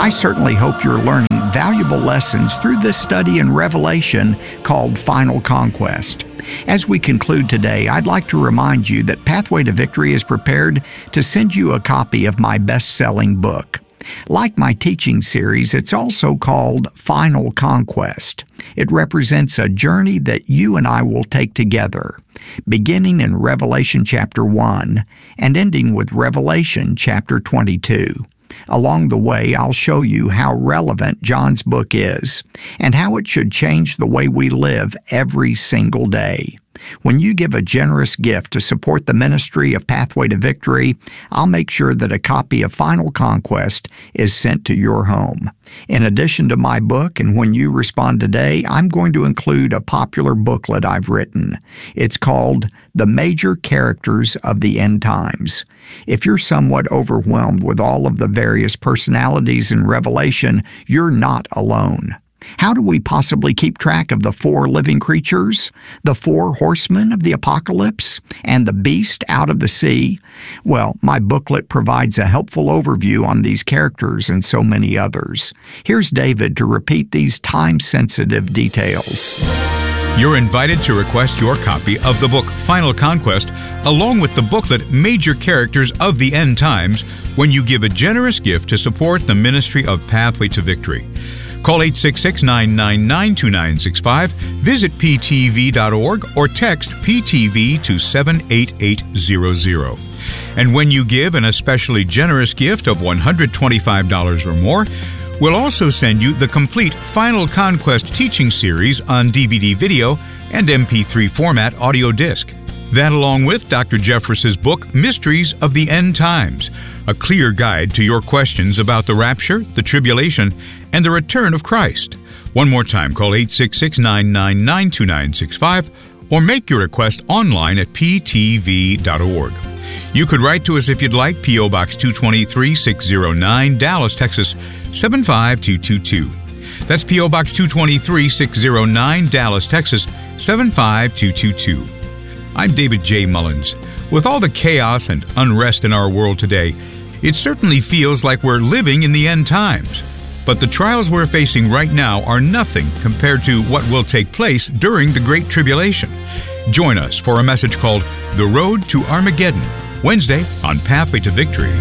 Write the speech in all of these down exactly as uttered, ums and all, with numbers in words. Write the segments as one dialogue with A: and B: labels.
A: I certainly hope you're learning valuable lessons through this study in Revelation called Final Conquest. As we conclude today, I'd like to remind you that Pathway to Victory is prepared to send you a copy of my best-selling book. Like my teaching series, it's also called Final Conquest. It represents a journey that you and I will take together, beginning in Revelation chapter one and ending with Revelation chapter twenty-two. Along the way, I'll show you how relevant John's book is and how it should change the way we live every single day. When you give a generous gift to support the ministry of Pathway to Victory, I'll make sure that a copy of Final Conquest is sent to your home. In addition to my book, and when you respond today, I'm going to include a popular booklet I've written. It's called The Major Characters of the End Times. If you're somewhat overwhelmed with all of the various personalities in Revelation, you're not alone. How do we possibly keep track of the four living creatures, the four horsemen of the apocalypse, and the beast out of the sea? Well, my booklet provides a helpful overview on these characters and so many others. Here's David to repeat these time-sensitive details.
B: You're invited to request your copy of the book Final Conquest, along with the booklet Major Characters of the End Times, when you give a generous gift to support the ministry of Pathway to Victory. Call eight six six, nine nine nine, two nine six five, visit p t v dot org, or text P T V to seven eight eight zero zero. And when you give an especially generous gift of one hundred twenty-five dollars or more, we'll also send you the complete Final Conquest teaching series on D V D video and M P three format audio disc. That, along with Doctor Jeffress's book, Mysteries of the End Times, a clear guide to your questions about the rapture, the tribulation, and the return of Christ. One more time, call eight six six, nine nine nine, two nine six five or make your request online at p t v dot org. You could write to us if you'd like, P O Box two twenty-three, six oh nine, Dallas, Texas, seven five two two two. That's P O Box two twenty-three, six oh nine, Dallas, Texas, seven five two two two. I'm David J. Mullins. With all the chaos and unrest in our world today, it certainly feels like we're living in the end times. But the trials we're facing right now are nothing compared to what will take place during the Great Tribulation. Join us for a message called The Road to Armageddon, Wednesday on Pathway to Victory.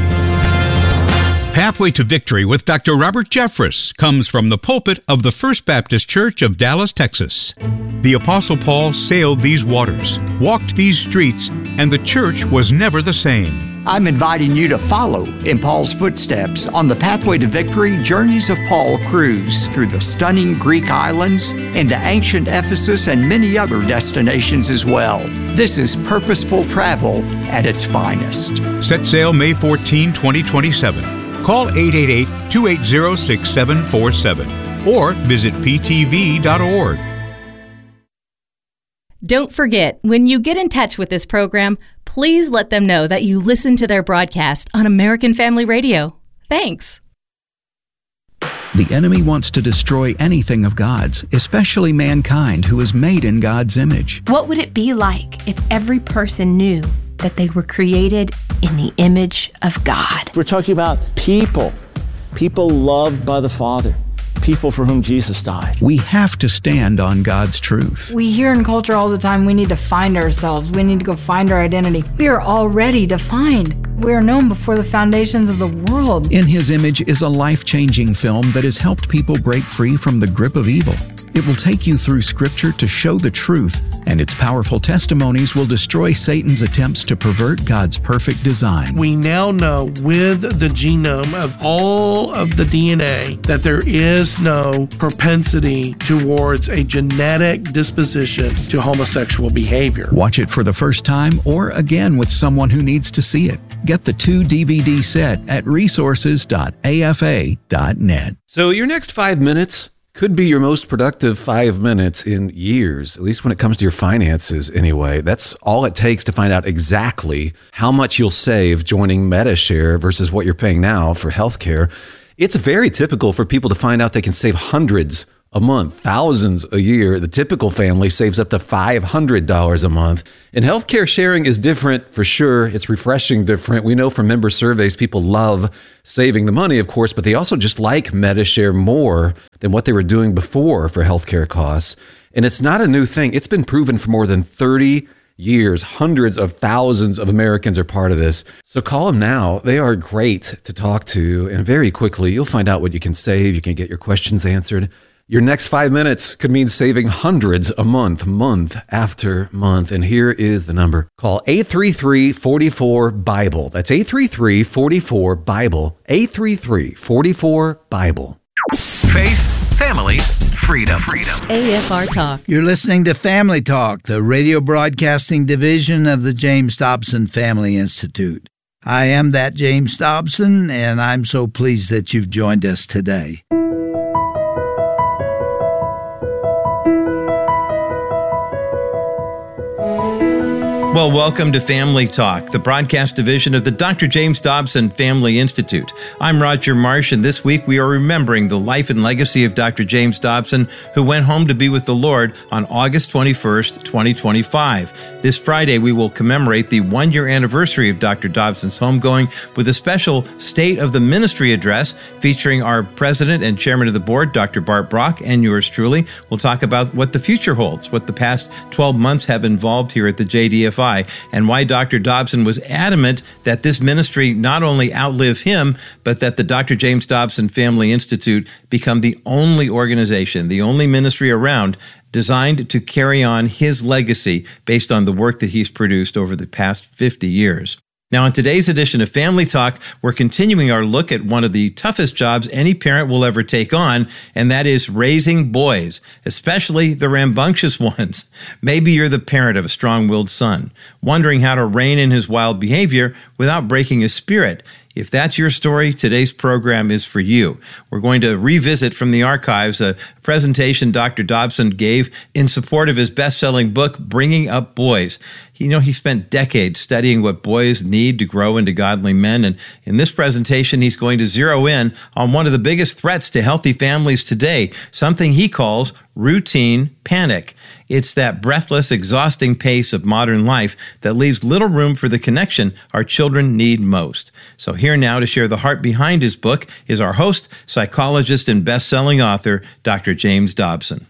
B: Pathway to Victory with Doctor Robert Jeffress comes from the pulpit of the First Baptist Church of Dallas, Texas. The Apostle Paul sailed these waters, walked these streets, and the church was never the same.
A: I'm inviting you to follow in Paul's footsteps on the Pathway to Victory Journeys of Paul cruise through the stunning Greek islands, into ancient Ephesus, and many other destinations as well. This is purposeful travel at its finest.
B: Set sail May fourteenth, twenty twenty-seven. Call eight eight eight, two eight zero, six seven four seven or visit p t v dot org.
C: Don't forget, when you get in touch with this program, please let them know that you listen to their broadcast on American Family Radio. Thanks.
D: The enemy wants to destroy anything of God's, especially mankind who is made in God's image.
E: What would it be like if every person knew that they were created in the image of God?
F: We're talking about people, people loved by the Father, people for whom Jesus died.
D: We have to stand on God's truth.
G: We hear in culture all the time, we need to find ourselves. We need to go find our identity. We are already defined. We are known before the foundations of the world.
D: In His Image is a life-changing film that has helped people break free from the grip of evil. It will take you through Scripture to show the truth, and its powerful testimonies will destroy Satan's attempts to pervert God's perfect design.
H: We now know with the genome of all of the D N A that there is no propensity towards a genetic disposition to homosexual behavior.
D: Watch it for the first time or again with someone who needs to see it. Get the two D V D set at resources dot a f a dot net.
I: So your next five minutes could be your most productive five minutes in years, at least when it comes to your finances anyway. That's all it takes to find out exactly how much you'll save joining MediShare versus what you're paying now for healthcare. It's very typical for people to find out they can save hundreds a month, thousands a year. The typical family saves up to five hundred dollars a month. And healthcare sharing is different for sure. It's refreshing different. We know from member surveys, people love saving the money, of course, but they also just like Medi-Share more than what they were doing before for healthcare costs. And it's not a new thing. It's been proven for more than thirty years. Hundreds of thousands of Americans are part of this. So call them now. They are great to talk to. And very quickly, you'll find out what you can save. You can get your questions answered. Your next five minutes could mean saving hundreds a month, month after month. And here is the number. Call eight three three, four four, BIBLE. That's eight three three, four four, BIBLE. eight three three, four four, BIBLE.
J: Faith, family, freedom. Freedom.
C: A F R Talk.
K: You're listening to Family Talk, the radio broadcasting division of the James Dobson Family Institute. I am that James Dobson, and I'm so pleased that you've joined us today.
L: Well, welcome to Family Talk, the broadcast division of the Doctor James Dobson Family Institute. I'm Roger Marsh, and this week we are remembering the life and legacy of Doctor James Dobson, who went home to be with the Lord on August twenty-first, twenty twenty-five. This Friday, we will commemorate the one-year anniversary of Doctor Dobson's homegoing with a special State of the Ministry address featuring our president and chairman of the board, Doctor Bart Brock, and yours truly. We'll talk about what the future holds, what the past twelve months have involved here at the J D F I, and why Doctor Dobson was adamant that this ministry not only outlive him, but that the Doctor James Dobson Family Institute become the only organization, the only ministry around designed to carry on his legacy based on the work that he's produced over the past fifty years. Now, in today's edition of Family Talk, we're continuing our look at one of the toughest jobs any parent will ever take on, and that is raising boys, especially the rambunctious ones. Maybe you're the parent of a strong-willed son, wondering how to rein in his wild behavior without breaking his spirit. If that's your story, today's program is for you. We're going to revisit from the archives a presentation Doctor Dobson gave in support of his best-selling book, Bringing Up Boys. You know, he spent decades studying what boys need to grow into godly men, and in this presentation, he's going to zero in on one of the biggest threats to healthy families today, something he calls routine panic. It's that breathless, exhausting pace of modern life that leaves little room for the connection our children need most. So here now to share the heart behind his book is our host, psychologist and best-selling author, Doctor James Dobson.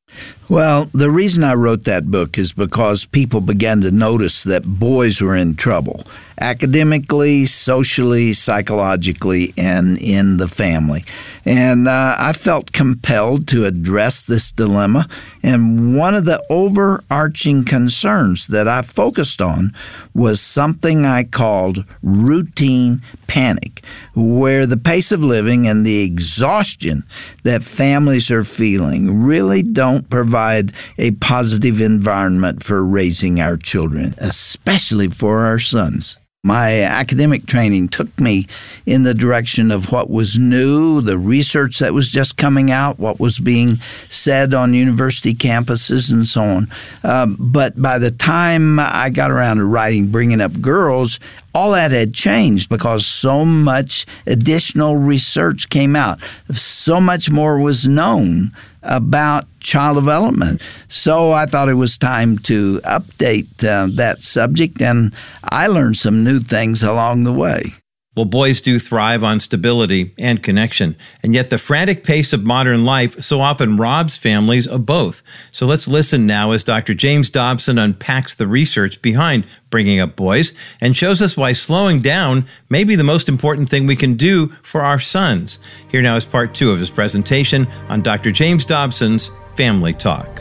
K: Well, the reason I wrote that book is because people began to notice that boys were in trouble, academically, socially, psychologically, and in the family. And uh, I felt compelled to address this dilemma. And one of the overarching concerns that I focused on was something I called routine panic, where the pace of living and the exhaustion that families are feeling really don't provide a positive environment for raising our children, especially for our sons. My academic training took me in the direction of what was new, the research that was just coming out, what was being said on university campuses, and so on. Um, but by the time I got around to writing Bringing Up Girls, all that had changed because so much additional research came out. So much more was known about child development. So I thought it was time to update uh, that subject, and I learned some new things along the way.
L: Well, boys do thrive on stability and connection, and yet the frantic pace of modern life so often robs families of both. So let's listen now as Doctor James Dobson unpacks the research behind Bringing Up Boys and shows us why slowing down may be the most important thing we can do for our sons. Here now is part two of his presentation on Doctor James Dobson's Family Talk.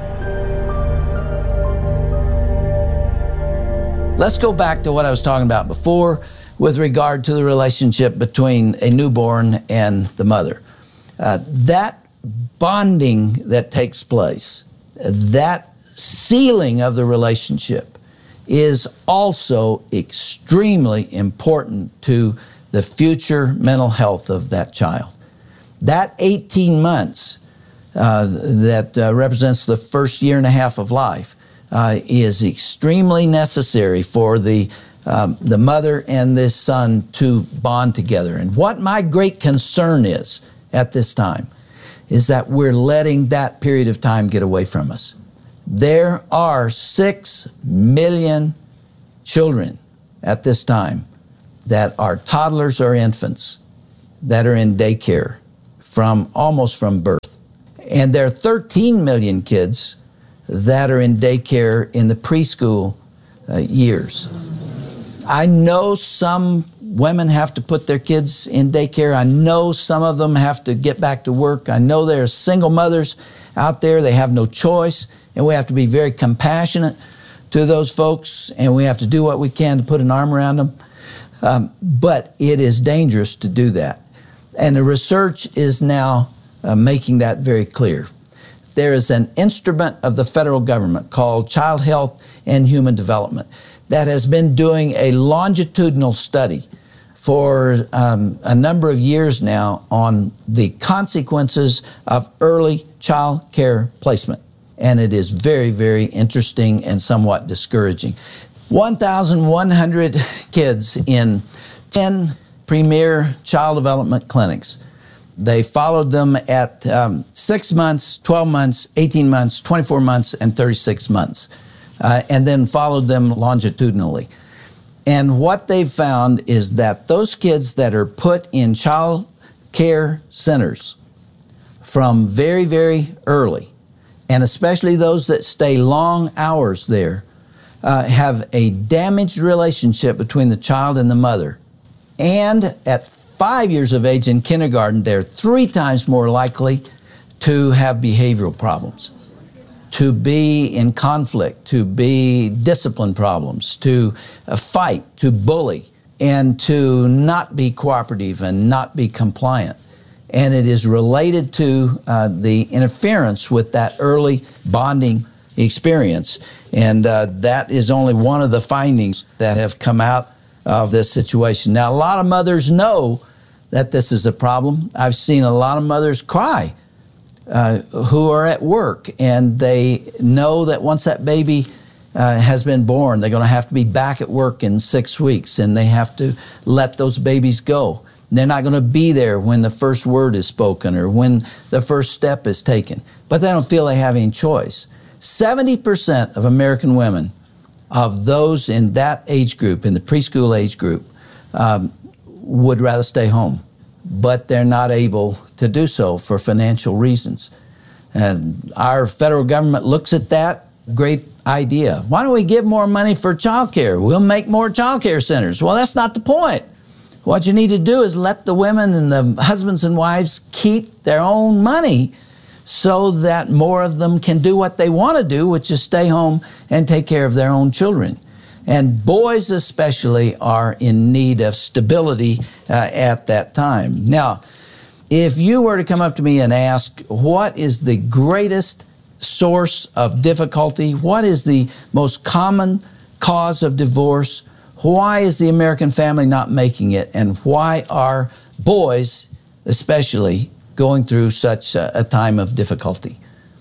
K: Let's go back to what I was talking about before with regard to the relationship between a newborn and the mother. Uh, that bonding that takes place, that sealing of the relationship is also extremely important to the future mental health of that child. That eighteen months uh, that uh, represents the first year and a half of life uh, is extremely necessary for the Um, the mother and this son to bond together. And what my great concern is at this time is that we're letting that period of time get away from us. There are six million children at this time that are toddlers or infants that are in daycare from almost from birth. And there are thirteen million kids that are in daycare in the preschool uh, years. I know some women have to put their kids in daycare. I know some of them have to get back to work. I know there are single mothers out there. They have no choice, and we have to be very compassionate to those folks, and we have to do what we can to put an arm around them. Um, but it is dangerous to do that. And the research is now uh, making that very clear. There is an instrument of the federal government called Child Health and Human Development that has been doing a longitudinal study for um, a number of years now on the consequences of early child care placement. And it is very, very interesting and somewhat discouraging. one thousand one hundred kids in ten premier child development clinics. They followed them at um, six months, twelve months, eighteen months, twenty-four months, and thirty-six months, uh, and then followed them longitudinally. And what they've found is that those kids that are put in child care centers from very, very early, and especially those that stay long hours there, uh, have a damaged relationship between the child and the mother. And at five years of age in kindergarten, they're three times more likely to have behavioral problems, to be in conflict, to be discipline problems, to uh, fight, to bully, and to not be cooperative and not be compliant. And it is related to uh, the interference with that early bonding experience. And uh, that is only one of the findings that have come out of this situation. Now, a lot of mothers know that this is a problem. I've seen a lot of mothers cry uh, who are at work, and they know that once that baby uh, has been born, they're going to have to be back at work in six weeks, and they have to let those babies go. They're not going to be there when the first word is spoken or when the first step is taken, but they don't feel they have any choice. seventy percent of American women, of those in that age group, in the preschool age group, um, would rather stay home, but they're not able to do so for financial reasons. And our federal government looks at that, great idea. Why don't we give more money for child care? We'll make more child care centers. Well, that's not the point. What you need to do is let the women and the husbands and wives keep their own money so that more of them can do what they want to do, which is stay home and take care of their own children. And boys especially are in need of stability uh, at that time. Now, if you were to come up to me and ask, what is the greatest source of difficulty? What is the most common cause of divorce? Why is the American family not making it? And why are boys especially going through such a, a time of difficulty?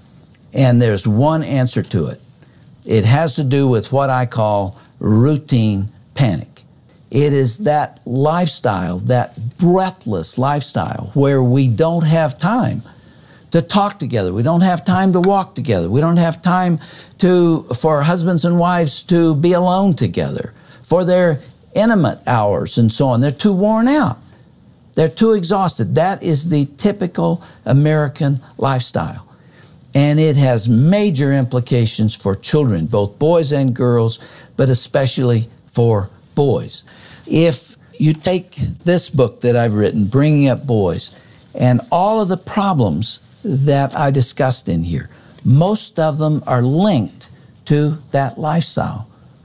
K: And there's one answer to it. It has to do with what I call routine panic. It is that lifestyle, that breathless lifestyle where we don't have time to talk together. We don't have time to walk together. We don't have time to, for husbands and wives to be alone together, for their intimate hours and so on. They're too worn out. They're too exhausted. That is the typical American lifestyle. And it has major implications for children, both boys and girls, but especially for boys. If you take this book that I've written, Bringing Up Boys, and all of the problems that I discussed in here, most of them are linked to that lifestyle.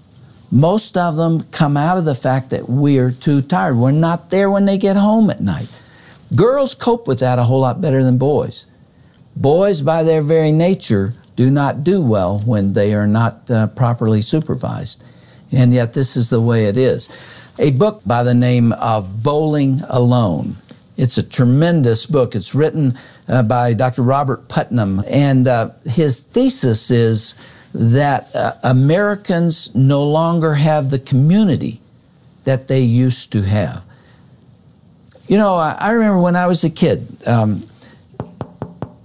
K: Most of them come out of the fact that we're too tired. We're not there when they get home at night. Girls cope with that a whole lot better than boys. Boys, by their very nature, do not do well when they are not uh, properly supervised. And yet this is the way it is. A book by the name of Bowling Alone. It's a tremendous book. It's written uh, by Doctor Robert Putnam, and uh, his thesis is that uh, Americans no longer have the community that they used to have. You know, I, I remember when I was a kid, um,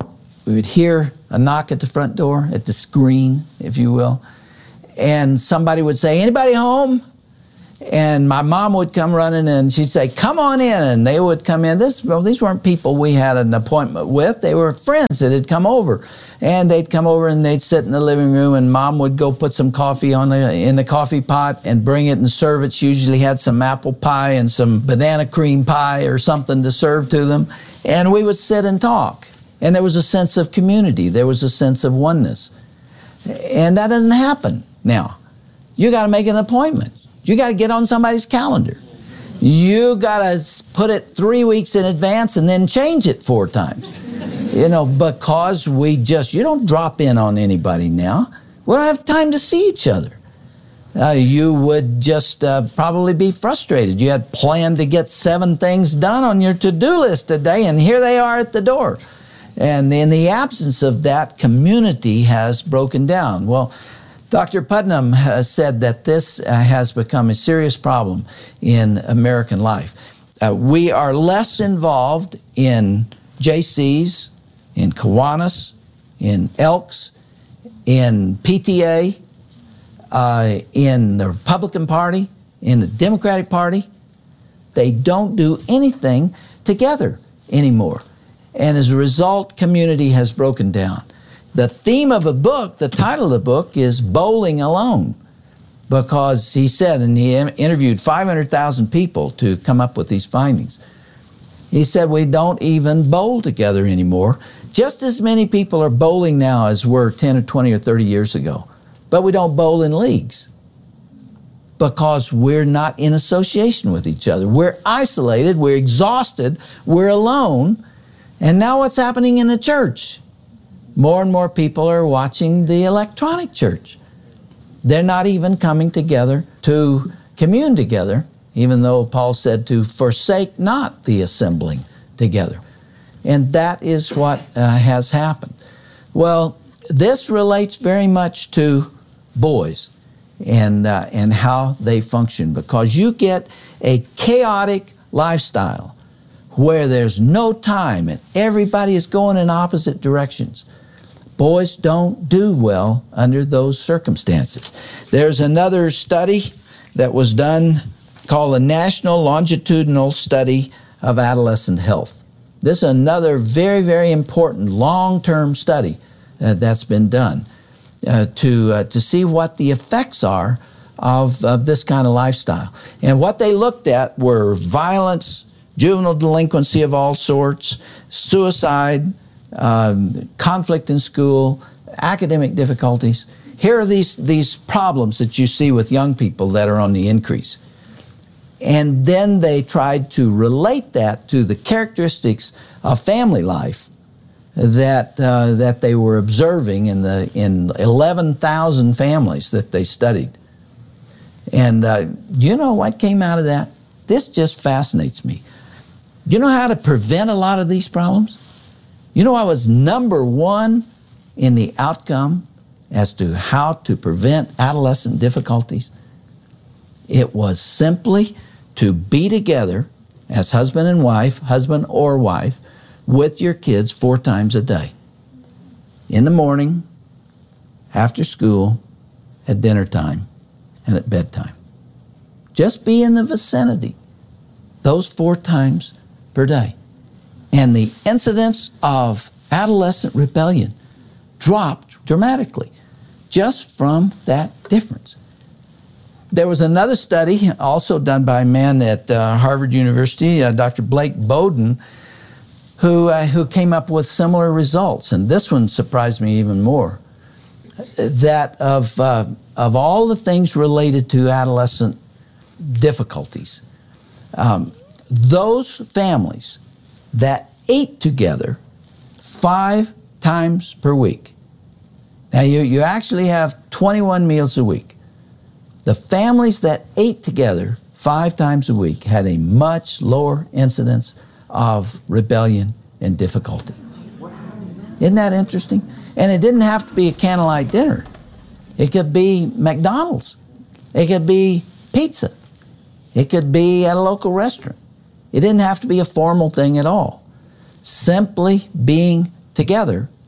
K: we would hear a knock at the front door, at the screen, if you will, and somebody would say, "Anybody home?" And my mom would come running and she'd say, "Come on in." And they would come in. This, well, these weren't people we had an appointment with. They were friends that had come over. And they'd come over and they'd sit in the living room, and Mom would go put some coffee on the, in the coffee pot and bring it and serve it. She usually had some apple pie and some banana cream pie or something to serve to them. And we would sit and talk. And there was a sense of community. There was a sense of oneness. And that doesn't happen now. You got to make an appointment. You got to get on somebody's calendar. You got to put it three weeks in advance and then change it four times. You know, because we just, you don't drop in on anybody now. We don't have time to see each other. Uh, you would just uh, probably be frustrated. You had planned to get seven things done on your to-do list today, and here they are at the door. And in the absence of that, community has broken down. Well, Doctor Putnam has said that this uh, has become a serious problem in American life. Uh, we are less involved in J Cs, in Kiwanis, in Elks, in P T A, uh, in the Republican Party, in the Democratic Party. They don't do anything together anymore. And as a result, community has broken down. The theme of a book, the title of the book is Bowling Alone, because he said, and he interviewed five hundred thousand people to come up with these findings. He said, we don't even bowl together anymore. Just as many people are bowling now as were ten or twenty or thirty years ago, but we don't bowl in leagues because we're not in association with each other. We're isolated, we're exhausted, we're alone. And now what's happening in the church? More and more people are watching the electronic church. They're not even coming together to commune together, even though Paul said to forsake not the assembling together. And that is what uh, has happened. Well, this relates very much to boys and, uh, and how they function, because you get a chaotic lifestyle where there's no time and everybody is going in opposite directions. Boys don't do well under those circumstances. There's another study that was done called the National Longitudinal Study of Adolescent Health. This is another very, very important long-term study uh, that's been done uh, to, uh, to see what the effects are of, of this kind of lifestyle. And what they looked at were violence, juvenile delinquency of all sorts, suicide, Um, conflict in school, academic difficulties. Here are these, these problems that you see with young people that are on the increase. And then they tried to relate that to the characteristics of family life that, uh, that they were observing in, the, in eleven thousand families that they studied. And uh, do you know what came out of that? This just fascinates me. Do you know how to prevent a lot of these problems? You know, I was number one in the outcome as to how to prevent adolescent difficulties. It was simply to be together as husband and wife, husband or wife, with your kids four times a day. In the morning, after school, at dinner time, and at bedtime. Just be in the vicinity those four times per day. And the incidence of adolescent rebellion dropped dramatically just from that difference. There was another study also done by a man at uh, Harvard University, uh, Doctor Blake Bowden, who, uh, who came up with similar results. And this one surprised me even more. That of, uh, of all the things related to adolescent difficulties, um, those families that ate together five times per week. Now, you, you actually have twenty-one meals a week. The families that ate together five times a week had a much lower incidence of rebellion and difficulty. Isn't that interesting? And it didn't have to be a candlelight dinner. It could be McDonald's. It could be pizza. It could be at a local restaurant. It didn't have to be a formal thing at all. Simply being together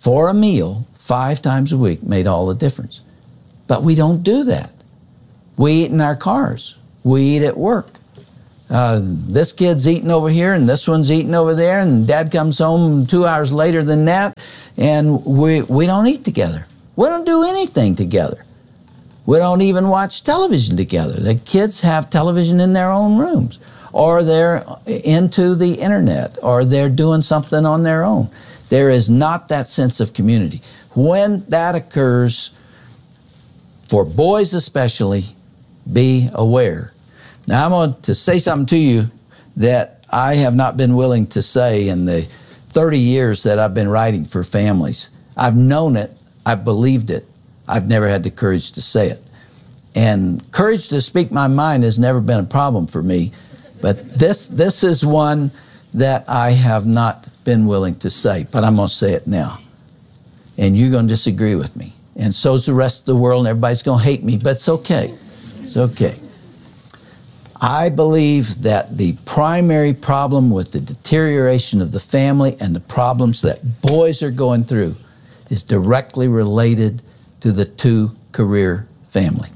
K: for a meal five times a week made all the difference. But we don't do that. We eat in our cars. We eat at work. Uh, this kid's eating over here and this one's eating over there, and dad comes home two hours later than that, and we, we don't eat together. We don't do anything together. We don't even watch television together. The kids have television in their own rooms, or they're into the internet, or they're doing something on their own. There is not that sense of community. When that occurs, for boys especially, be aware. Now, I'm going to say something to you that I have not been willing to say in the thirty years that I've been writing for families. I've known it. I've believed it. I've never had the courage to say it. And courage to speak my mind has never been a problem for me. But this, this is one that I have not been willing to say. But I'm going to say it now. And you're going to disagree with me. And so's the rest of the world, and everybody's going to hate me. But it's okay. It's okay. I believe that the primary problem with the deterioration of the family and the problems that boys are going through is directly related to the two-career family,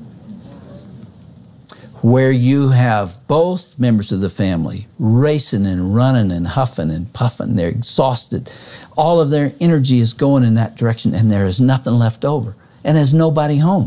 K: where you have both members of the family racing and running and huffing and puffing. They're exhausted. All of their energy is going in that direction, and there is nothing left over, and there's nobody home.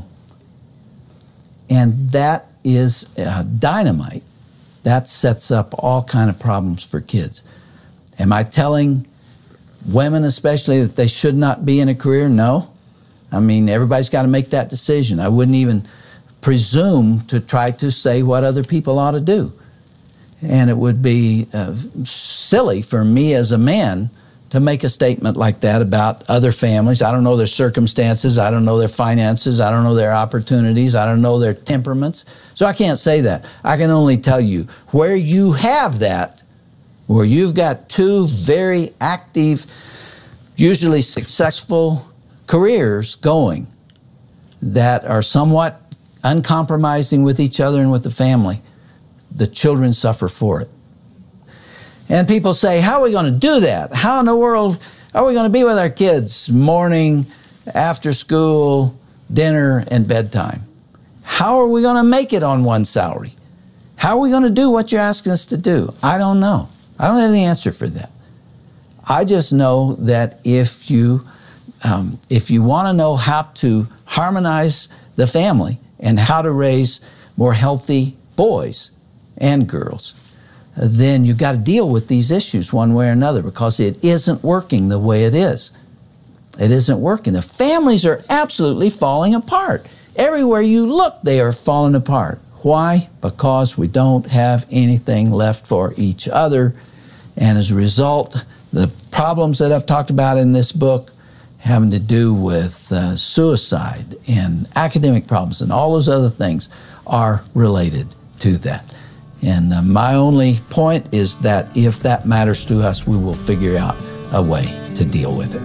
K: And that is uh, dynamite. That sets up all kind of problems for kids. Am I telling women especially that they should not be in a career? No. I mean, everybody's got to make that decision. I wouldn't even presume to try to say what other people ought to do. And it would be uh, silly for me as a man to make a statement like that about other families. I don't know their circumstances. I don't know their finances. I don't know their opportunities. I don't know their temperaments. So I can't say that. I can only tell you where you have that, where you've got two very active, usually successful careers going that are somewhat uncompromising with each other and with the family, the children suffer for it. And people say, how are we going to do that? How in the world are we going to be with our kids morning, after school, dinner, and bedtime? How are we going to make it on one salary? How are we going to do what you're asking us to do? I don't know. I don't have the answer for that. I just know that if you, um, if you want to know how to harmonize the family and how to raise more healthy boys and girls, then you've got to deal with these issues one way or another, because it isn't working the way it is. It isn't working. The families are absolutely falling apart. Everywhere you look, they are falling apart. Why? Because we don't have anything left for each other. And as a result, the problems that I've talked about in this book having to do with uh, suicide and academic problems and all those other things are related to that. And uh, my only point is that if that matters to us, we will figure out a way to deal with it.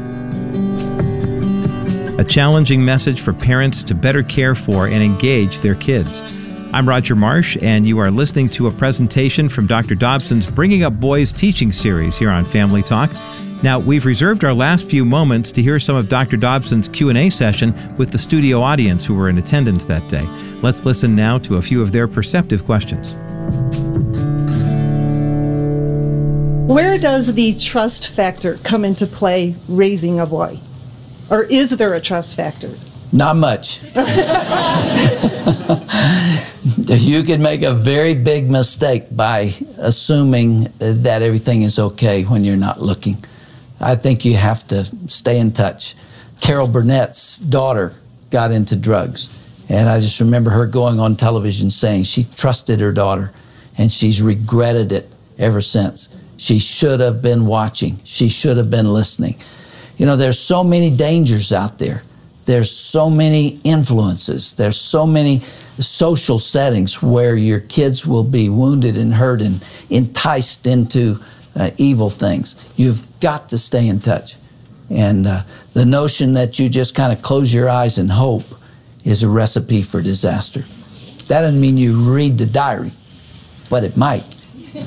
L: A challenging message for parents to better care for and engage their kids. I'm Roger Marsh, and you are listening to a presentation from Doctor Dobson's Bringing Up Boys teaching series here on Family Talk. Now, we've reserved our last few moments to hear some of Doctor Dobson's Q and A session with the studio audience who were in attendance that day. Let's listen now to a few of their perceptive questions.
M: Where does the trust factor come into play raising a boy? Or is there a trust factor?
K: Not much. You can make a very big mistake by assuming that everything is okay when you're not looking. I think you have to stay in touch. Carol Burnett's daughter got into drugs, and I just remember her going on television saying she trusted her daughter, and she's regretted it ever since. She should have been watching. She should have been listening. You know, there's so many dangers out there. There's so many influences. There's so many social settings where your kids will be wounded and hurt and enticed into uh, evil things. You've got to stay in touch. And uh, the notion that you just kind of close your eyes and hope is a recipe for disaster. That doesn't mean you read the diary, but it might.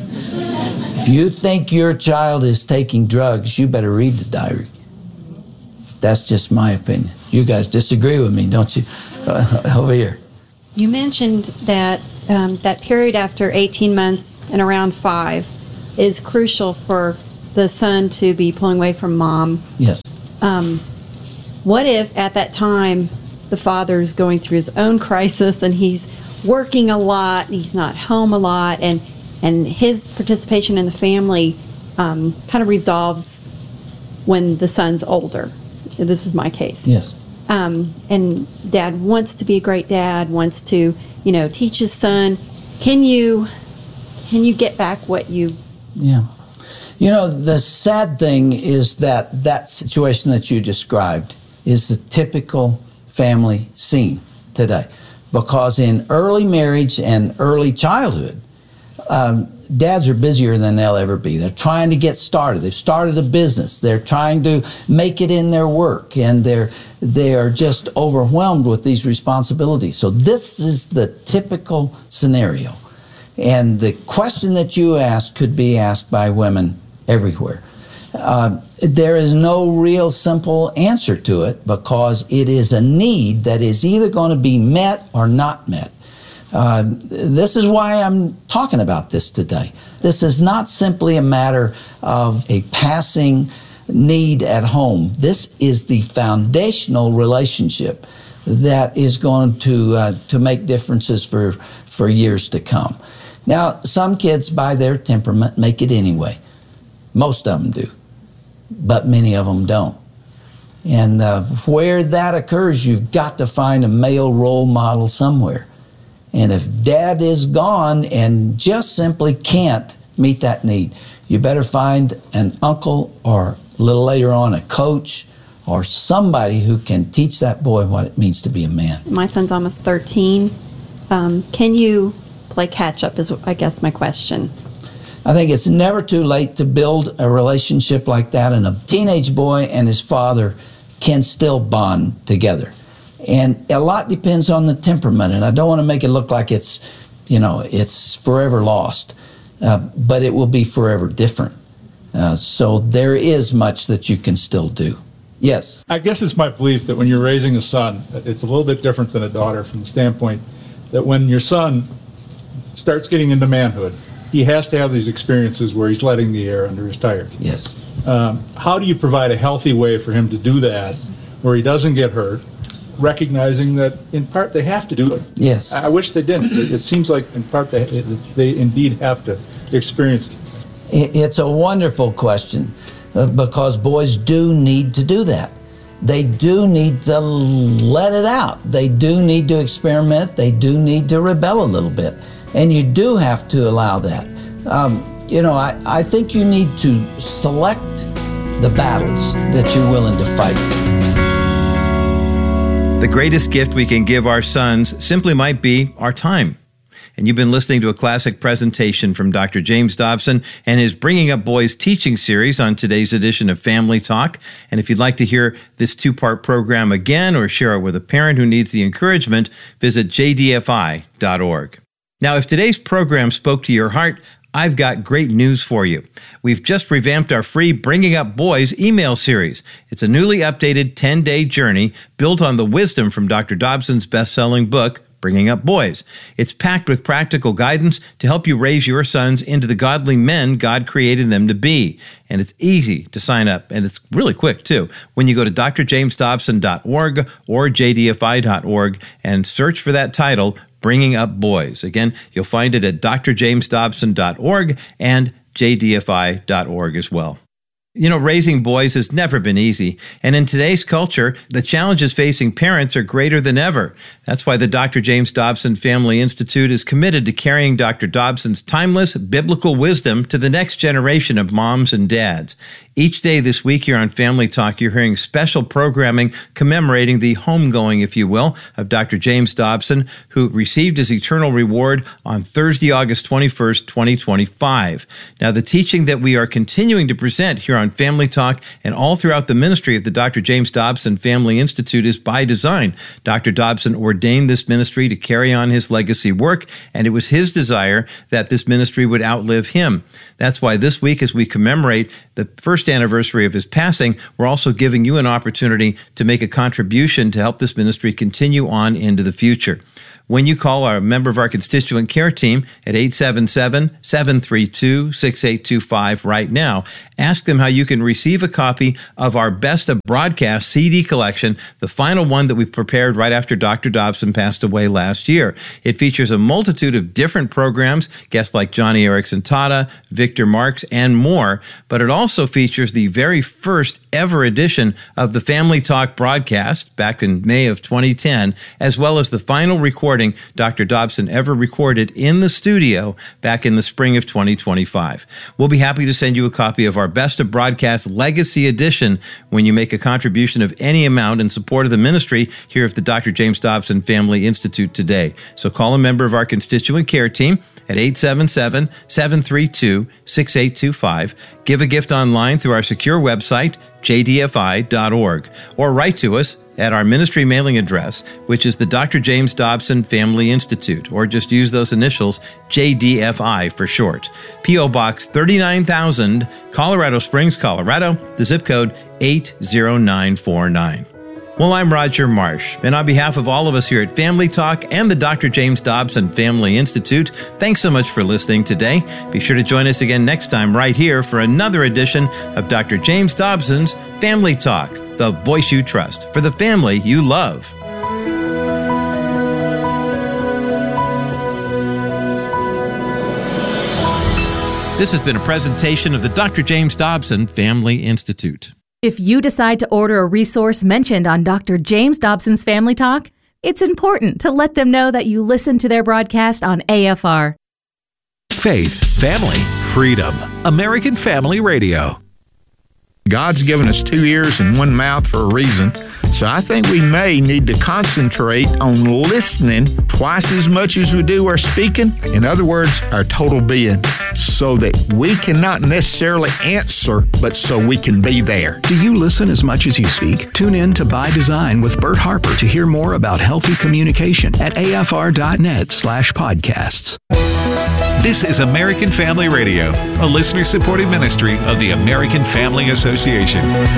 K: If you think your child is taking drugs, you better read the diary. That's just my opinion. You guys disagree with me, don't you? Uh, over here.
N: You mentioned that um, that period after eighteen months and around five is crucial for the son to be pulling away from mom.
K: Yes.
N: Um, what if at that time the father's going through his own crisis and he's working a lot, and he's not home a lot, and, and his participation in the family um, kind of resolves when the son's older? This is my case.
K: Yes.
N: Um, and dad wants to be a great dad, wants to, you know, teach his son. Can you, can you get back what you...
K: Yeah. You know, the sad thing is that that situation that you described is the typical family scene today. Because in early marriage and early childhood, um, dads are busier than they'll ever be. They're trying to get started. They've started a business. They're trying to make it in their work, and they're they are just overwhelmed with these responsibilities. So this is the typical scenario. And the question that you asked could be asked by women everywhere. Uh, there is no real simple answer to it, because it is a need that is either going to be met or not met. Uh, this is why I'm talking about this today. This is not simply a matter of a passing need at home. This is the foundational relationship that is going to uh, to make differences for, for years to come. Now, some kids, by their temperament, make it anyway. Most of them do, but many of them don't. And uh, where that occurs, you've got to find a male role model somewhere. And if dad is gone and just simply can't meet that need, you better find an uncle, or a little later on a coach, or somebody who can teach that boy what it means to be a man.
N: My son's almost thirteen. Um, can you play catch up is, I guess, my question.
K: I think it's never too late to build a relationship like that, and a teenage boy and his father can still bond together. And a lot depends on the temperament, and I don't want to make it look like it's, you know, it's forever lost, uh, but it will be forever different. Uh, so there is much that you can still do. Yes?
O: I guess it's my belief that when you're raising a son, it's a little bit different than a daughter, from the standpoint that when your son starts getting into manhood, he has to have these experiences where he's letting the air under his tires.
K: Yes.
O: Um, how do you provide a healthy way for him to do that, where he doesn't get hurt, recognizing that in part they have to do it?
K: Yes.
O: I, I wish they didn't. It, it seems like in part they, they indeed have to experience it.
K: It's a wonderful question, uh, because boys do need to do that. They do need to let it out. They do need to experiment. They do need to rebel a little bit. And you do have to allow that. Um, you know, I, I think you need to select the battles that you're willing to fight.
L: The greatest gift we can give our sons simply might be our time. And you've been listening to a classic presentation from Doctor James Dobson and his Bringing Up Boys teaching series on today's edition of Family Talk. And if you'd like to hear this two-part program again, or share it with a parent who needs the encouragement, visit j d f i dot org. Now, if today's program spoke to your heart, I've got great news for you. We've just revamped our free Bringing Up Boys email series. It's a newly updated ten-day journey built on the wisdom from Doctor Dobson's best-selling book, Bringing Up Boys. It's packed with practical guidance to help you raise your sons into the godly men God created them to be. And it's easy to sign up, and it's really quick, too, when you go to d r james dobson dot org or j d f i dot org and search for that title, Bringing Up Boys. Again, you'll find it at d r james dobson dot org and j d f i dot org as well. You know, raising boys has never been easy, and in today's culture, the challenges facing parents are greater than ever. That's why the Doctor James Dobson Family Institute is committed to carrying Doctor Dobson's timeless biblical wisdom to the next generation of moms and dads. Each day this week here on Family Talk, you're hearing special programming commemorating the homegoing, if you will, of Doctor James Dobson, who received his eternal reward on Thursday, August twenty-first, twenty twenty-five. Now, the teaching that we are continuing to present here on on Family Talk and all throughout the ministry of the Doctor James Dobson Family Institute is by design. Doctor Dobson ordained this ministry to carry on his legacy work, and it was his desire that this ministry would outlive him. That's why this week, as we commemorate the first anniversary of his passing, we're also giving you an opportunity to make a contribution to help this ministry continue on into the future. When you call a member of our constituent care team at eight seven seven, seven three two, six eight two five right now, ask them how you can receive a copy of our Best of Broadcast C D collection, the final one that we prepared right after Doctor Dobson passed away last year. It features a multitude of different programs, guests like Johnny Erickson Tata, Victor Marx, and more, but it also features the very first ever edition of the Family Talk broadcast back in May of twenty ten, as well as the final recording Doctor Dobson ever recorded in the studio back in the spring of twenty twenty-five. We'll be happy to send you a copy of our Best of Broadcast Legacy Edition when you make a contribution of any amount in support of the ministry here at the Doctor James Dobson Family Institute today. So call a member of our constituent care team at eight seven seven, seven three two, six eight two five. Give a gift online through our secure website, j d f i dot org, or write to us at our ministry mailing address, which is the Doctor James Dobson Family Institute, or just use those initials, J D F I for short. P O. Box thirty-nine thousand, Colorado Springs, Colorado, the zip code eight zero nine four nine. Well, I'm Roger Marsh, and on behalf of all of us here at Family Talk and the Doctor James Dobson Family Institute, thanks so much for listening today. Be sure to join us again next time right here for another edition of Doctor James Dobson's Family Talk, the voice you trust for the family you love. This has been a presentation of the Doctor James Dobson Family Institute.
C: If you decide to order a resource mentioned on Doctor James Dobson's Family Talk, it's important to let them know that you listen to their broadcast on A F R.
P: Faith, family, freedom. American Family Radio.
Q: God's given us two ears and one mouth for a reason, so I think we may need to concentrate on listening twice as much as we do our speaking. In other words, our total being, so that we can not necessarily answer, but so we can be there.
D: Do you listen as much as you speak? Tune in to By Design with Bert Harper to hear more about healthy communication at A F R dot net slash podcasts.
P: This is American Family Radio, a listener-supported ministry of the American Family Association.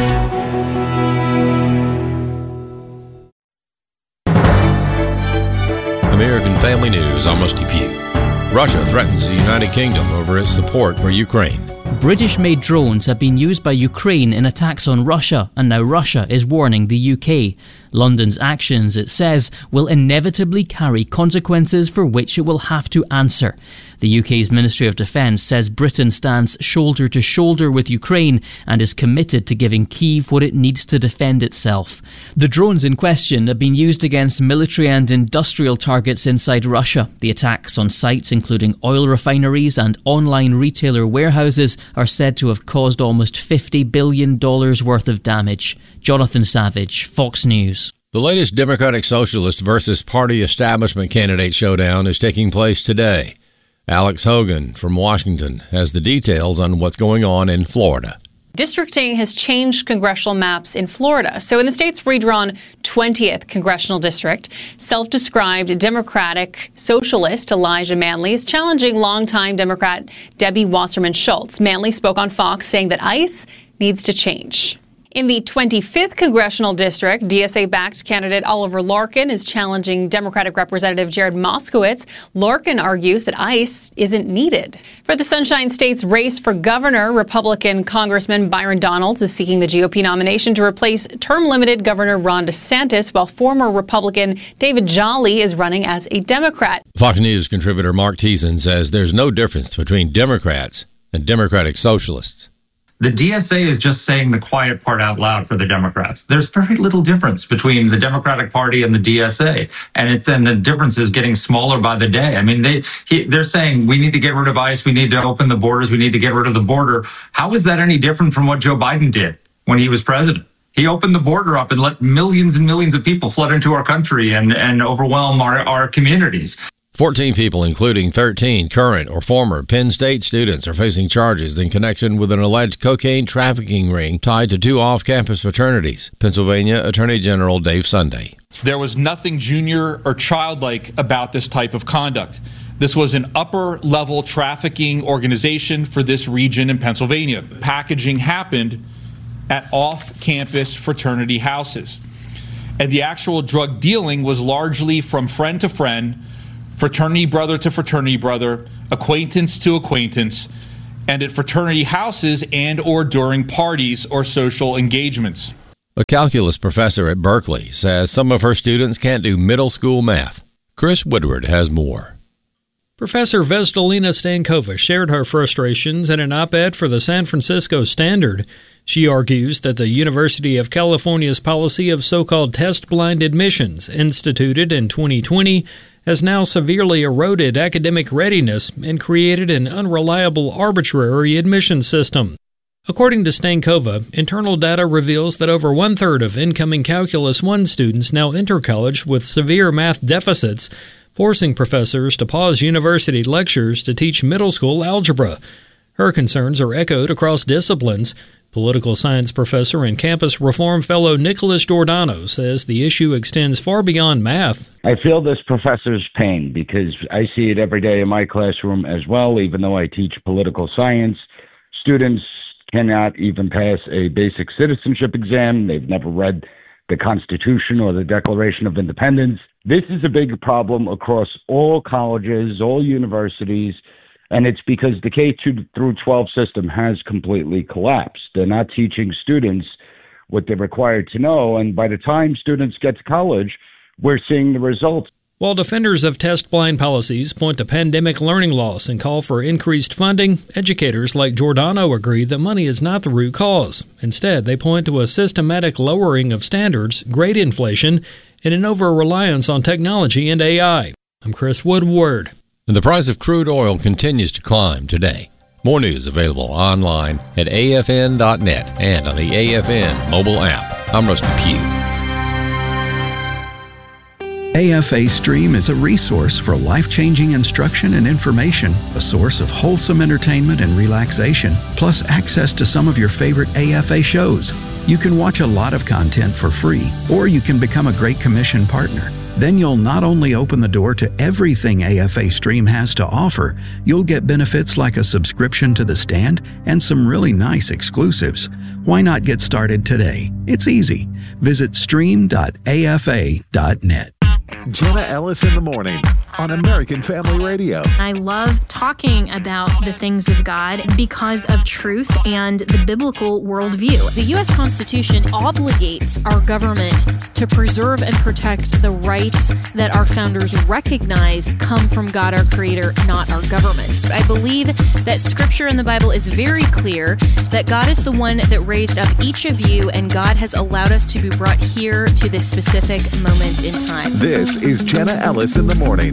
R: American Family News, I'm Rusty Pugh. Russia threatens the United Kingdom over its support for Ukraine.
S: British-made drones have been used by Ukraine in attacks on Russia, and now Russia is warning the U K. London's actions, it says, will inevitably carry consequences for which it will have to answer. The U K's Ministry of Defence says Britain stands shoulder to shoulder with Ukraine and is committed to giving Kyiv what it needs to defend itself. The drones in question have been used against military and industrial targets inside Russia. The attacks on sites including oil refineries and online retailer warehouses are said to have caused almost fifty billion dollars worth of damage. Jonathan Savage, Fox News.
R: The latest Democratic Socialist versus Party Establishment candidate showdown is taking place today. Alex Hogan from Washington has the details on what's going on in Florida.
T: Districting has changed congressional maps in Florida. So in the state's redrawn twentieth congressional district, self-described Democratic socialist Elijah Manley is challenging longtime Democrat Debbie Wasserman Schultz. Manley spoke on Fox saying that ICE needs to change. In the twenty-fifth congressional district, D S A-backed candidate Oliver Larkin is challenging Democratic Representative Jared Moskowitz. Larkin argues that ICE isn't needed. For the Sunshine State's race for governor, Republican Congressman Byron Donalds is seeking the G O P nomination to replace term-limited Governor Ron DeSantis, while former Republican David Jolly is running as a Democrat.
R: Fox News contributor Mark Thiessen says there's no difference between Democrats and Democratic socialists.
U: The D S A is just saying the quiet part out loud for the Democrats. There's very little difference between the Democratic Party and the D S A, and it's and the difference is getting smaller by the day. I mean, they he, they're saying we need to get rid of ICE, we need to open the borders, we need to get rid of the border. How is that any different from what Joe Biden did when he was president? He opened the border up and let millions and millions of people flood into our country and and overwhelm our, our communities.
R: fourteen people, including thirteen current or former Penn State students, are facing charges in connection with an alleged cocaine trafficking ring tied to two off-campus fraternities. Pennsylvania Attorney General Dave Sunday.
A: There was nothing junior or childlike about this type of conduct. This was an upper-level trafficking organization for this region in Pennsylvania. Packaging happened at off-campus fraternity houses. And the actual drug dealing was largely from friend to friend, fraternity brother to fraternity brother, acquaintance to acquaintance, and at fraternity houses and or during parties or social engagements.
R: A calculus professor at Berkeley says some of her students can't do middle school math. Chris Woodward has more.
V: Professor Vesdalina Stankova shared her frustrations in an op-ed for the San Francisco Standard. She argues that the University of California's policy of so-called test-blind admissions, instituted in twenty twenty, has now severely eroded academic readiness and created an unreliable, arbitrary admissions system. According to Stankova, internal data reveals that over one-third of incoming Calculus one students now enter college with severe math deficits, forcing professors to pause university lectures to teach middle school algebra. Her concerns are echoed across disciplines. Political science professor and campus reform fellow Nicholas Giordano says the issue extends far beyond math.
W: I feel this professor's pain because I see it every day in my classroom as well. Even though I teach political science, students cannot even pass a basic citizenship exam. They've never read the Constitution or the Declaration of Independence. This is a big problem across all colleges, all universities, and it's because the K through twelve system has completely collapsed. They're not teaching students what they're required to know, and by the time students get to college, we're seeing the results.
V: While defenders of test-blind policies point to pandemic learning loss and call for increased funding, educators like Giordano agree that money is not the root cause. Instead, they point to a systematic lowering of standards, grade inflation, and an over-reliance on technology and A I. I'm Chris Woodward.
R: The price of crude oil continues to climb today. More news available online at A F N dot net and on the A F N mobile app. I'm Rusty Pugh.
D: A F A Stream is a resource for life-changing instruction and information, a source of wholesome entertainment and relaxation, plus access to some of your favorite A F A shows. You can watch a lot of content for free, or you can become a Great Commission partner. Then you'll not only open the door to everything A F A Stream has to offer, you'll get benefits like a subscription to The Stand and some really nice exclusives. Why not get started today? It's easy. Visit stream dot A F A dot net.
X: Jenna Ellis in the morning on American Family Radio.
Y: I love talking about the things of God because of truth and the biblical worldview. The U S Constitution obligates our government to preserve and protect the rights that our founders recognize come from God, our Creator, not our government. I believe that Scripture in the Bible is very clear that God is the one that raised up each of you, and God has allowed us to be brought here to this specific moment in time.
X: This is Jenna Ellis in the morning.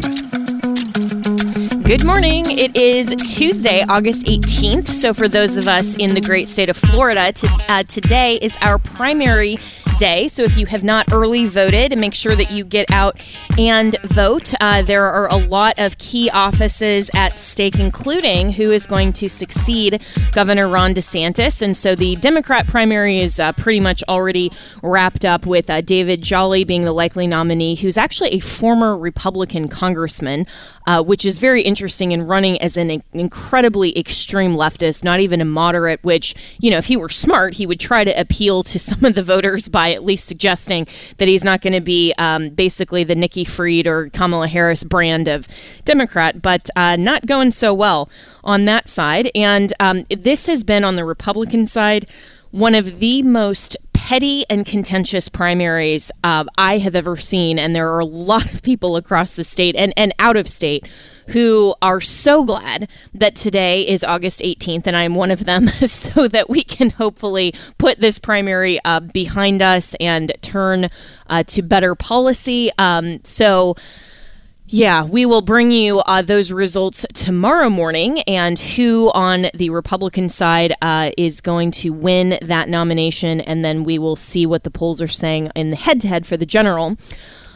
Y: Good morning. It is Tuesday, August eighteenth. So for those of us in the great state of Florida, to, uh, today is our primary day. So if you have not early voted, make sure that you get out and vote. Uh, there are a lot of key offices at stake, including who is going to succeed Governor Ron DeSantis. And so the Democrat primary is uh, pretty much already wrapped up, with uh, David Jolly being the likely nominee, who's actually a former Republican congressman, uh, which is very interesting, in running as an incredibly extreme leftist, not even a moderate, which, you know, if he were smart, he would try to appeal to some of the voters by at least suggesting that he's not going to be um, basically the Nikki Fried or Kamala Harris brand of Democrat, but uh, not going so well on that side. And um, this has been, on the Republican side, one of the most petty and contentious primaries uh, I have ever seen. And there are a lot of people across the state and, and out of state who are so glad that today is August eighteenth, and I am one of them, so that we can hopefully put this primary uh, behind us and turn uh, to better policy. Um, so... Yeah, we will bring you uh, those results tomorrow morning, and who on the Republican side uh, is going to win that nomination, and then we will see what the polls are saying in the head-to-head for the general.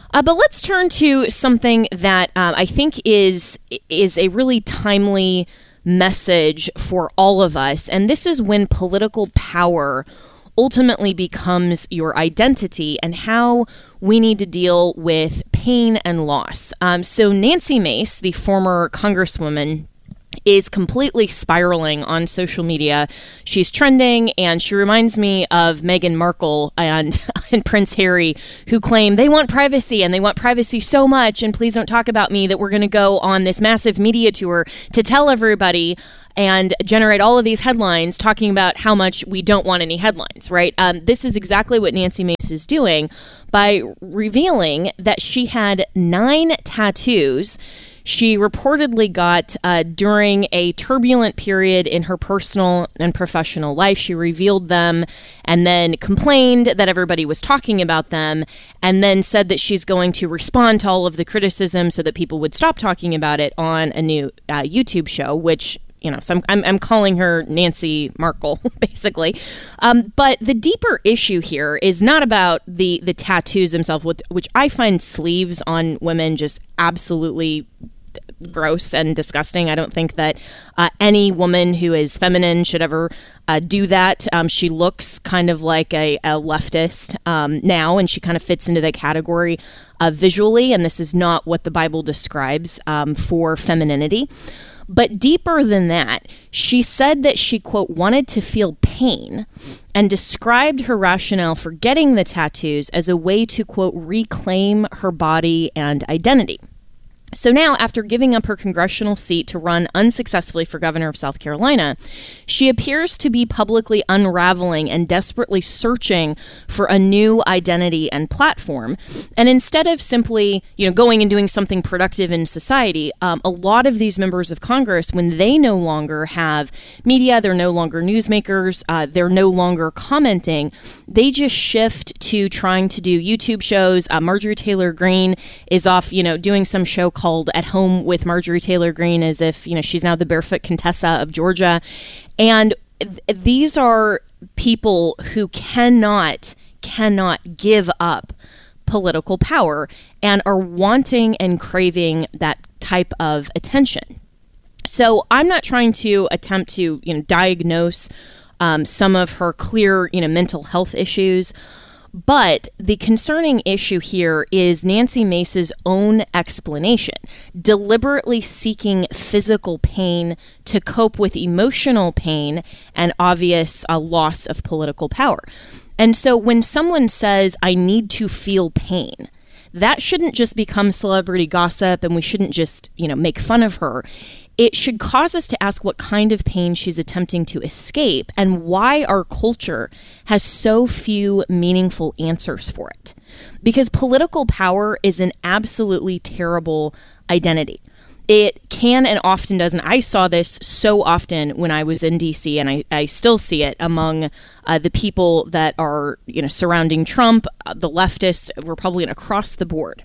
Y: Uh, but let's turn to something that um, I think is is a really timely message for all of us, and this is when political power ultimately becomes your identity and how we need to deal with pain and loss. Um, so Nancy Mace, the former congresswoman, is completely spiraling on social media. She's trending, and she reminds me of Meghan Markle and, and Prince Harry, who claim they want privacy, and they want privacy so much, and please don't talk about me, that we're going to go on this massive media tour to tell everybody and generate all of these headlines talking about how much we don't want any headlines, right? Um, this is exactly what Nancy Mace is doing by revealing that she had nine tattoos she reportedly got uh, during a turbulent period in her personal and professional life. She revealed them and then complained that everybody was talking about them, and then said that she's going to respond to all of the criticism so that people would stop talking about it on a new uh, YouTube show, which, you know, so I'm, I'm, I'm calling her Nancy Markle, basically. Um, but the deeper issue here is not about the, the tattoos themselves, which I find sleeves on women just absolutely gross and disgusting. I don't think that uh, any woman who is feminine should ever uh, do that. Um, she looks kind of like a, a leftist um, now, and she kind of fits into the category uh, visually, and this is not what the Bible describes um, for femininity. But deeper than that, she said that she, quote, wanted to feel pain, and described her rationale for getting the tattoos as a way to, quote, reclaim her body and identity. So now, after giving up her congressional seat to run unsuccessfully for governor of South Carolina, she appears to be publicly unraveling and desperately searching for a new identity and platform. And instead of simply, you know, going and doing something productive in society, um, a lot of these members of Congress, when they no longer have media, they're no longer newsmakers, uh, they're no longer commenting, they just shift to trying to do YouTube shows. Uh, Marjorie Taylor Greene is off, you know, doing some show called At Home with Marjorie Taylor Greene, as if, you know, she's now the barefoot Contessa of Georgia. And th- these are people who cannot, cannot give up political power and are wanting and craving that type of attention. So I'm not trying to attempt to, you know, diagnose um, some of her clear, you know, mental health issues. But the concerning issue here is Nancy Mace's own explanation, deliberately seeking physical pain to cope with emotional pain and obvious uh, loss of political power. And so when someone says, I need to feel pain, that shouldn't just become celebrity gossip, and we shouldn't just, you know, make fun of her. It should cause us to ask what kind of pain she's attempting to escape and why our culture has so few meaningful answers for it. Because political power is an absolutely terrible identity. It can and often does, and I saw this so often when I was in D C, and I, I still see it among uh, the people that are, you know, surrounding Trump, uh, the leftists, Republican, across the board.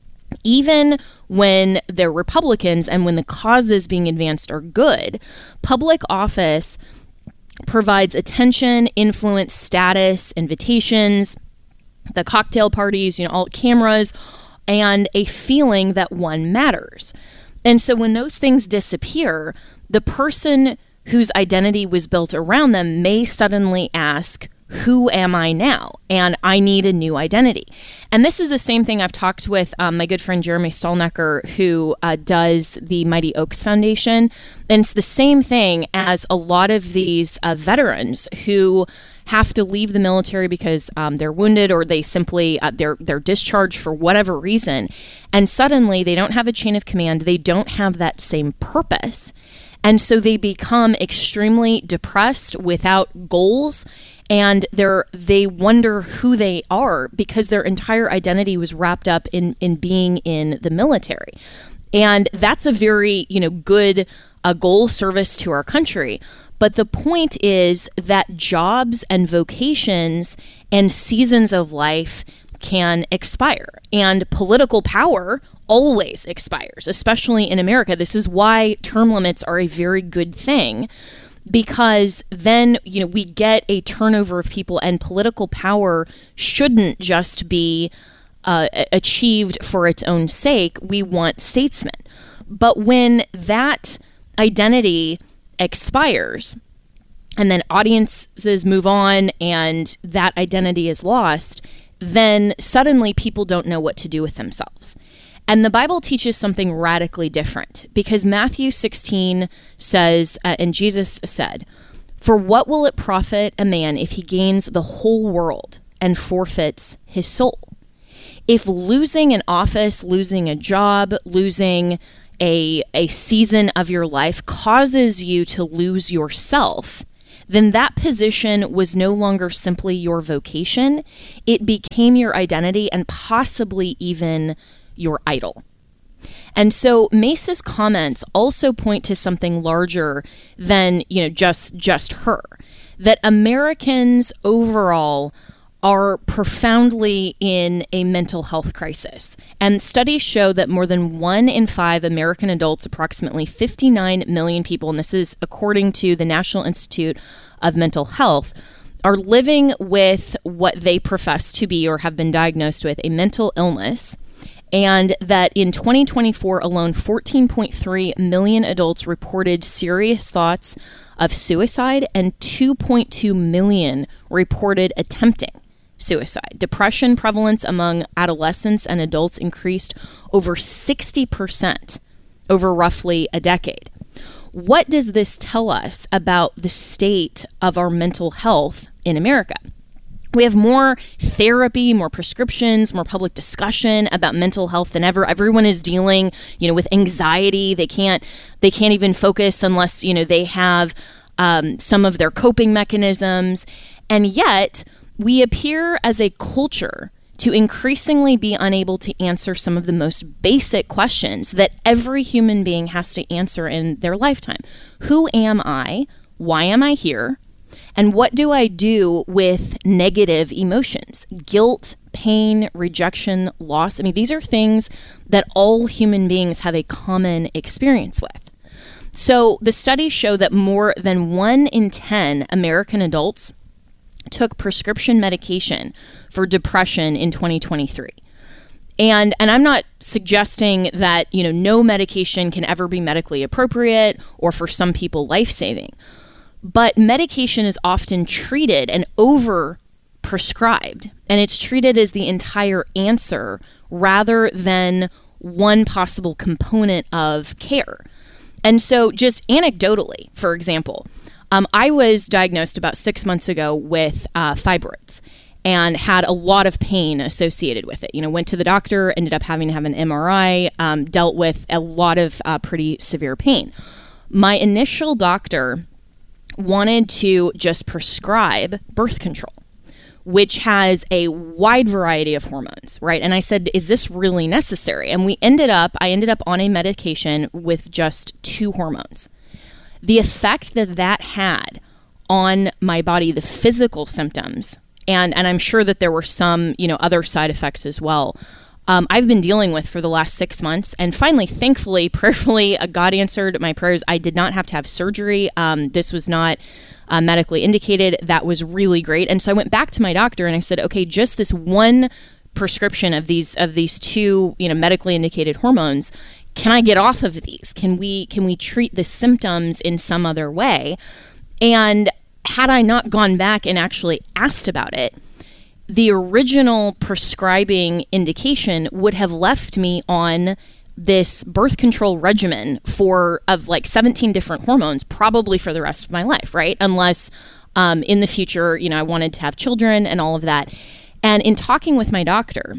Y: Even when they're Republicans and when the causes being advanced are good, public office provides attention, influence, status, invitations, the cocktail parties, you know, all cameras, and a feeling that one matters. And so when those things disappear, the person whose identity was built around them may suddenly ask, who am I now? And I need a new identity. And this is the same thing I've talked with um, my good friend Jeremy Stalnecker, who uh, does the Mighty Oaks Foundation. And it's the same thing as a lot of these uh, veterans who have to leave the military because um, they're wounded, or they simply, uh, they're, they're discharged for whatever reason. And suddenly they don't have a chain of command. They don't have that same purpose. And so they become extremely depressed without goals, and they're they wonder who they are because their entire identity was wrapped up in, in being in the military. And that's a very, you know, good uh, goal service to our country. But the point is that jobs and vocations and seasons of life can expire, and political power always expires, especially in America. This is why term limits are a very good thing, because then, you know, we get a turnover of people, and political power shouldn't just be uh, achieved for its own sake. We want statesmen. But when that identity expires and then audiences move on and that identity is lost, then suddenly people don't know what to do with themselves. And the Bible teaches something radically different, because Matthew sixteen says, uh, and Jesus said, "For what will it profit a man if he gains the whole world and forfeits his soul?" If losing an office, losing a job, losing a, a season of your life causes you to lose yourself, then that position was no longer simply your vocation. It became your identity and possibly even your idol. And so Mace's comments also point to something larger than, you know, just just her, that Americans overall are profoundly in a mental health crisis. And studies show that more than one in five American adults, approximately fifty-nine million people, and this is according to the National Institute of Mental Health, are living with what they profess to be or have been diagnosed with a mental illness. And that in twenty twenty-four alone, fourteen point three million adults reported serious thoughts of suicide, and two point two million reported attempting suicide. Depression prevalence among adolescents and adults increased over sixty percent over roughly a decade. What does this tell us about the state of our mental health in America? We have more therapy, more prescriptions, more public discussion about mental health than ever. Everyone is dealing, you know, with anxiety. They can't, they can't even focus unless, you know, they have um, some of their coping mechanisms. And yet, we appear as a culture to increasingly be unable to answer some of the most basic questions that every human being has to answer in their lifetime. Who am I? Why am I here? And what do I do with negative emotions? Guilt, pain, rejection, loss. I mean, these are things that all human beings have a common experience with. So the studies show that more than one in ten American adults took prescription medication for depression in twenty twenty-three. And and I'm not suggesting that, you know, no medication can ever be medically appropriate or for some people life-saving. But medication is often treated and over prescribed, and it's treated as the entire answer rather than one possible component of care. And so just anecdotally, for example, um, I was diagnosed about six months ago with uh, fibroids and had a lot of pain associated with it. You know, went to the doctor, ended up having to have an M R I, um, dealt with a lot of uh, pretty severe pain. My initial doctor wanted to just prescribe birth control, which has a wide variety of hormones, right? And I said, is this really necessary? And we ended up, I ended up on a medication with just two hormones. The effect that that had on my body, the physical symptoms, and, and I'm sure that there were some, you know, other side effects as well, Um, I've been dealing with for the last six months. And finally, thankfully, prayerfully, uh, God answered my prayers. I did not have to have surgery. Um, this was not uh, medically indicated. That was really great. And so I went back to my doctor and I said, okay, just this one prescription of these of these two, you know, medically indicated hormones, can I get off of these? Can we can we treat the symptoms in some other way? And had I not gone back and actually asked about it, the original prescribing indication would have left me on this birth control regimen for of like seventeen different hormones, probably for the rest of my life, right? Unless um, in the future, you know, I wanted to have children and all of that. And in talking with my doctor,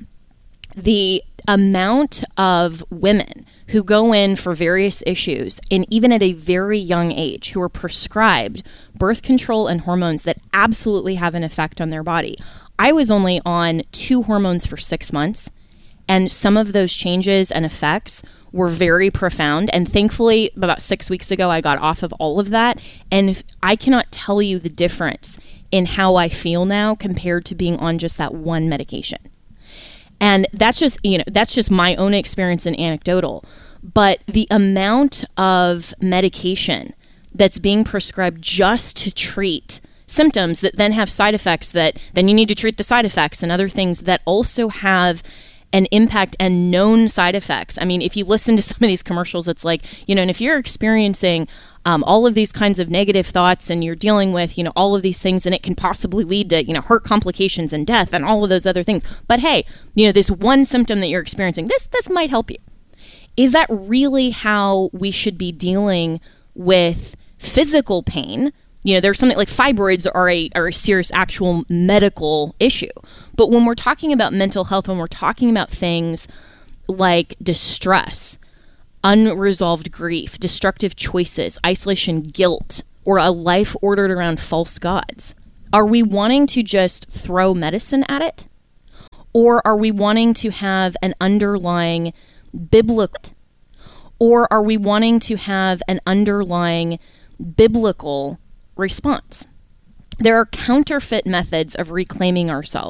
Y: the amount of women who go in for various issues, and even at a very young age, who are prescribed birth control and hormones that absolutely have an effect on their body. I was only on two hormones for six months, and some of those changes and effects were very profound. And thankfully, about six weeks ago, I got off of all of that. And I cannot tell you the difference in how I feel now compared to being on just that one medication. And that's just, you know, that's just my own experience and anecdotal. But the amount of medication that's being prescribed just to treat symptoms that then have side effects that then you need to treat the side effects and other things that also have and impact and known side effects. I mean, if you listen to some of these commercials, it's like, you know, and if you're experiencing um, all of these kinds of negative thoughts and you're dealing with, you know, all of these things, and it can possibly lead to, you know, heart complications and death and all of those other things. But hey, you know, this one symptom that you're experiencing, this this might help you. Is that really how we should be dealing with physical pain? You know, there's something like fibroids are a, are a serious actual medical issue. But when we're talking about mental health, when we're talking about things like distress, unresolved grief, destructive choices, isolation, guilt, or a life ordered around false gods, are we wanting to just throw medicine at it? Or are we wanting to have an underlying biblical, or are we wanting to have an underlying biblical response? There are counterfeit methods of reclaiming ourselves.